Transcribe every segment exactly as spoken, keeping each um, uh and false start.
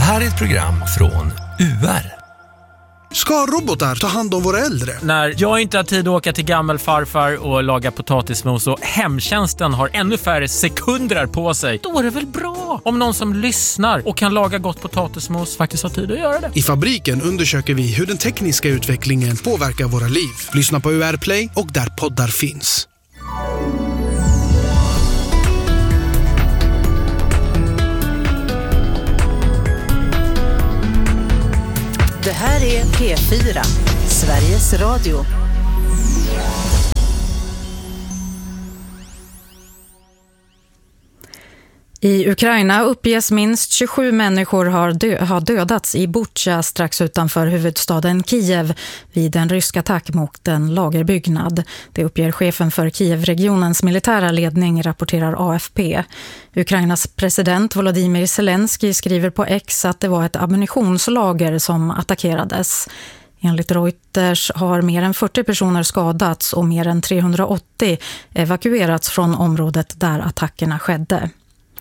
här är ett program från U R. Ska robotar ta hand om våra äldre? När jag inte har tid att åka till gammelfarfar och laga potatismos och hemtjänsten har ännu färre sekunder på sig, då är det väl bra om någon som lyssnar och kan laga gott potatismos faktiskt har tid att göra det. I Fabriken undersöker vi hur den tekniska utvecklingen påverkar våra liv. Lyssna på U R Play och där poddar finns. Det här är P fyra, Sveriges Radio. I Ukraina uppges minst tjugosju människor har, dö- har dödats i Bucha strax utanför huvudstaden Kiev vid en rysk attack mot en lagerbyggnad. Det uppger chefen för Kievregionens militära ledning, rapporterar A F P. Ukrainas president Volodymyr Zelensky skriver på X att det var ett ammunitionslager som attackerades. Enligt Reuters har mer än fyrtio personer skadats och mer än trehundraåttio evakuerats från området där attackerna skedde.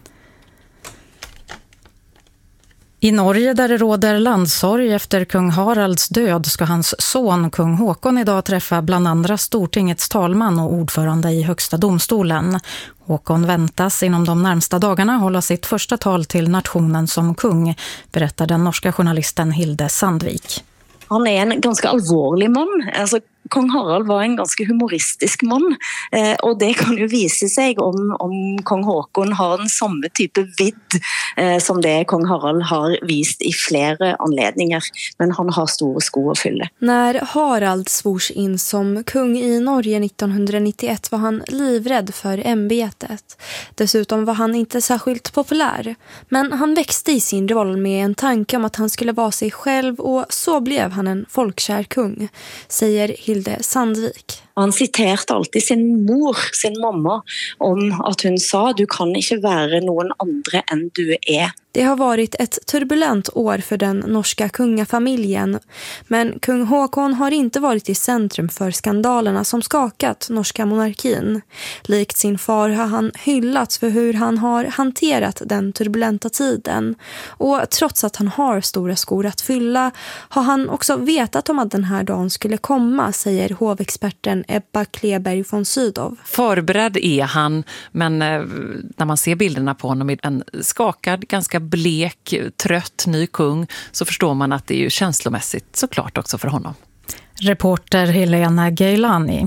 I Norge, där det råder landsorg efter kung Haralds död, ska hans son kung Håkon idag träffa bland andra Stortingets talman och ordförande i högsta domstolen. Håkon väntas inom de närmsta dagarna hålla sitt första tal till nationen som kung, berättar den norska journalisten Hilde Sandvik. Han är en ganska allvarlig man. Alltså, kung Harald var en ganska humoristisk man. Eh, och det kan ju visa sig om, om kung Håkon har en samma typ av vidd eh, som det kung Harald har visat i flera anledningar. Men han har stora skor att fylla. När Harald svors in som kung i Norge nittonhundranittioett var han livrädd för ämbetet. Dessutom var han inte särskilt populär. Men han växte i sin roll med en tanke om att han skulle vara sig själv, och så blev han en folkkär kung, säger Hilde Sandvik. Han citerade alltid sin mor, sin mamma, om att hon sa: du kan inte vara någon andra än du är. Det har varit ett turbulent år för den norska kungafamiljen, men kung Håkon har inte varit i centrum för skandalerna som skakat norska monarkin. Likt sin far har han hyllats för hur han har hanterat den turbulenta tiden. Och trots att han har stora skor att fylla har han också vetat om att den här dagen skulle komma, säger hovexperten Ebba Kleberg von Sydow. Förberedd är han, men eh, när man ser bilderna på honom i en skakad, ganska blek, trött ny kung, så förstår man att det är ju känslomässigt såklart också för honom. Reporter Helena Geilani.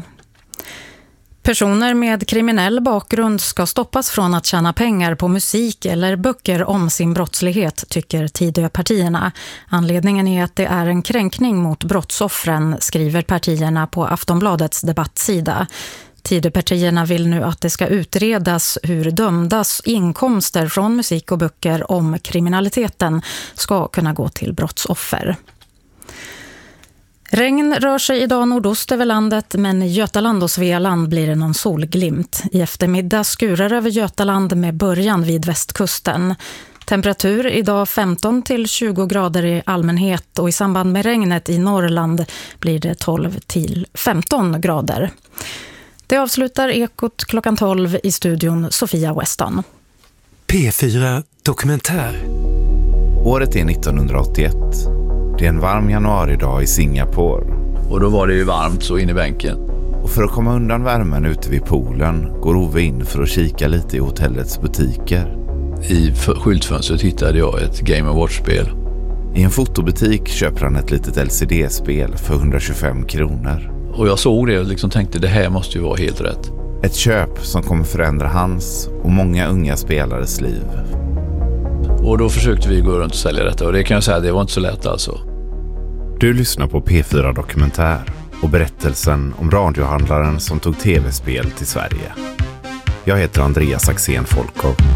Personer med kriminell bakgrund ska stoppas från att tjäna pengar på musik eller böcker om sin brottslighet, tycker Tidöpartierna. Anledningen är att det är en kränkning mot brottsoffren, skriver partierna på Aftonbladets debattsida. Tidöpartierna vill nu att det ska utredas hur dömdas inkomster från musik och böcker om kriminaliteten ska kunna gå till brottsoffer. Regn rör sig idag nordost över landet, men i Götaland och Svealand blir det någon solglimt. I eftermiddag skurar över Götaland med början vid västkusten. Temperatur idag femton till tjugo grader i allmänhet, och i samband med regnet i Norrland blir det tolv till femton grader. Det avslutar Ekot klockan tolv, i studion Sofia Weston. P fyra Dokumentär. Året är nittonhundraåttioett. Det är en varm januaridag i Singapore. Och då var det ju varmt så in i bänken. Och för att komma undan värmen ute vid poolen går Ove in för att kika lite i hotellets butiker. I skyltfönstret hittade jag ett Game and Watch-spel. I en fotobutik köper han ett litet L C D-spel för hundratjugofem kronor. Och jag såg det och liksom tänkte, det här måste ju vara helt rätt. Ett köp som kommer förändra hans och många unga spelares liv. Och då försökte vi gå runt och sälja detta, och det kan jag säga, det var inte så lätt alltså. Du lyssnar på P fyra Dokumentär och berättelsen om radiohandlaren som tog tv-spel till Sverige. Jag heter Andreas Axén Folkov.